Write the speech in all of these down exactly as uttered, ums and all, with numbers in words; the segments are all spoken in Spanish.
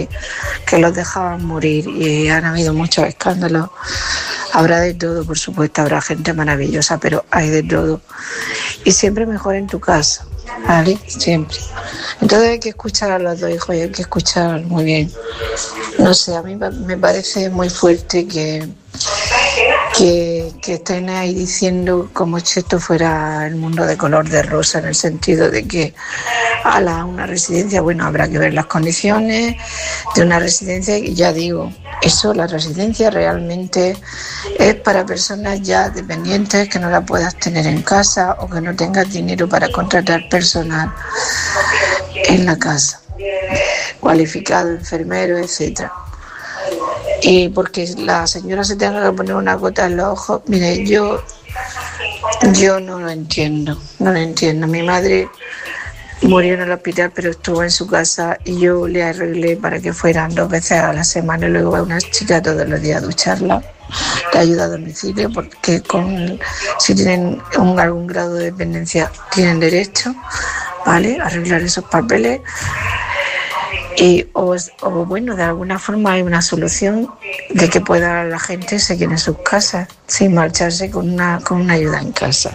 que los dejaban morir, y han habido muchos escándalos. Habrá de todo, por supuesto, habrá gente maravillosa, pero hay de todo. Y siempre mejor en tu casa, ¿vale? Siempre. Entonces hay que escuchar a los dos hijos y hay que escuchar muy bien. No sé, a mí me parece muy fuerte que, que, que estén ahí diciendo como si esto fuera el mundo de color de rosa, en el sentido de que a la, una residencia, bueno, habrá que ver las condiciones de una residencia, y ya digo, eso, la residencia realmente es para personas ya dependientes, que no la puedas tener en casa o que no tengas dinero para contratar personal en la casa, cualificado, enfermero, etcétera. Y porque la señora se tenga que poner una gota en los ojos, mire, yo, yo no lo entiendo, no lo entiendo. Mi madre murió en el hospital, pero estuvo en su casa y yo le arreglé para que fueran dos veces a la semana, y luego va una chica todos los días a ducharla, de ayuda a domicilio, porque con, si tienen un, algún grado de dependencia tienen derecho, ¿vale?, a arreglar esos papeles. Y, o, o bueno, de alguna forma hay una solución de que pueda la gente seguir en sus casas sin marcharse con una, con una ayuda en casa.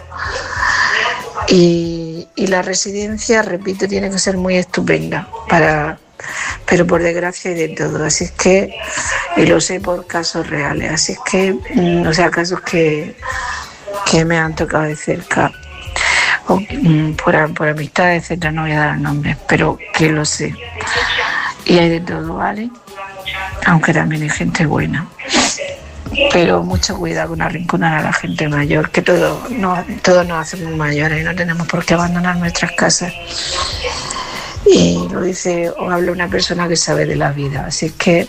Y, y la residencia, repito, tiene que ser muy estupenda, para, pero por desgracia hay de todo. Así es que, y lo sé por casos reales, así es que, o sea, casos que, que me han tocado de cerca, o por, por amistad, etcétera, no voy a dar nombres, pero que lo sé. Y hay de todo, ¿vale? Aunque también hay gente buena. Pero mucho cuidado con arrinconar a la gente mayor, que todos no, todos nos hacemos mayores y no tenemos por qué abandonar nuestras casas. Y lo dice o habla una persona que sabe de la vida. Así que,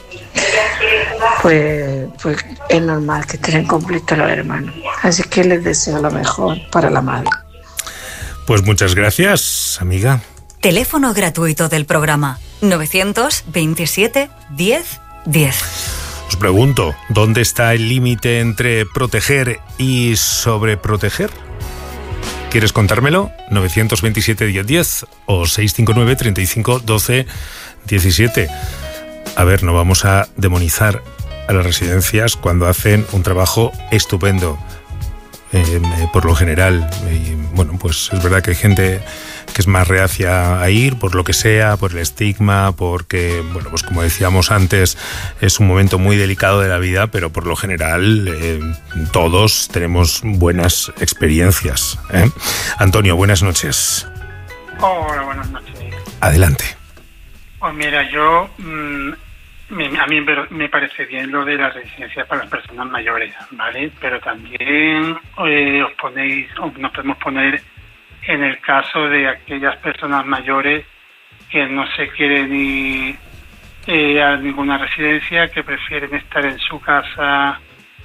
pues, pues es normal que estén en conflicto los hermanos. Así que les deseo lo mejor para la madre. Pues muchas gracias, amiga. Teléfono gratuito del programa novecientos veintisiete diez diez. Os pregunto, ¿dónde está el límite entre proteger y sobreproteger? ¿Quieres contármelo? novecientos veintisiete diez diez o seiscientos cincuenta y nueve treinta y cinco doce diecisiete. A ver, no vamos a demonizar a las residencias cuando hacen un trabajo estupendo. Eh, eh, por lo general, y bueno, pues es verdad que hay gente que es más reacia a ir por lo que sea, por el estigma, porque, bueno, pues como decíamos antes, es un momento muy delicado de la vida, pero por lo general eh, todos tenemos buenas experiencias, ¿eh? Antonio, buenas noches. Hola, buenas noches. Adelante. Pues mira, yo mmm, me, a mí me parece bien lo de la residencia para las personas mayores, ¿vale? Pero también eh, os ponéis, nos podemos poner en el caso de aquellas personas mayores que no se quieren ir eh, a ninguna residencia, que prefieren estar en su casa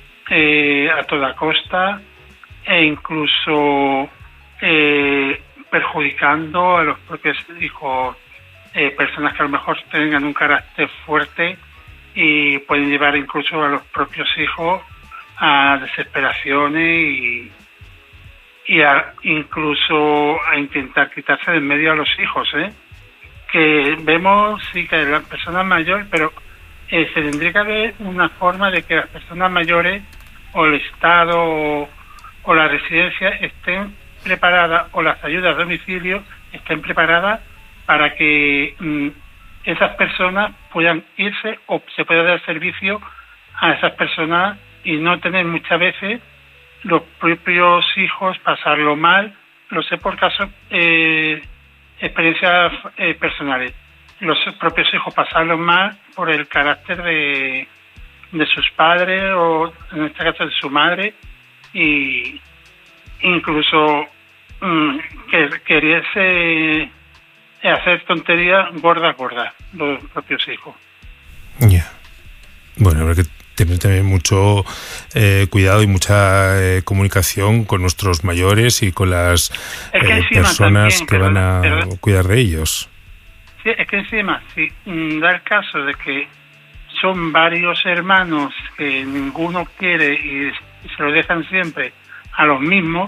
eh, a toda costa, e incluso eh, perjudicando a los propios hijos, eh, personas que a lo mejor tengan un carácter fuerte y pueden llevar incluso a los propios hijos a desesperaciones y y a, incluso a intentar quitarse de en medio a los hijos, ¿eh? Que vemos, sí, que las personas mayores, pero eh, se tendría que haber una forma de que las personas mayores o el Estado o, o la residencia estén preparadas, o las ayudas a domicilio estén preparadas para que mmm, esas personas puedan irse o se pueda dar servicio a esas personas y no tener muchas veces los propios hijos pasarlo mal. Lo sé por casos, eh, experiencias eh, personales. Los propios hijos pasarlo mal por el carácter de, de sus padres, o en este caso de su madre, y incluso mmm, que queriese hacer tonterías gordas, gordas, los propios hijos. Ya. Yeah. Bueno, habrá que tener también mucho eh, cuidado y mucha eh, comunicación con nuestros mayores y con las es que eh, personas también, que perdón, van a perdón. cuidar de ellos. Sí, es que encima, si mm, da el caso de que son varios hermanos que ninguno quiere y se lo dejan siempre a los mismos,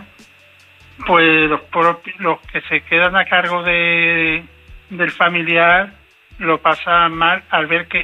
pues los propios, los que se quedan a cargo de del familiar lo pasa mal al ver que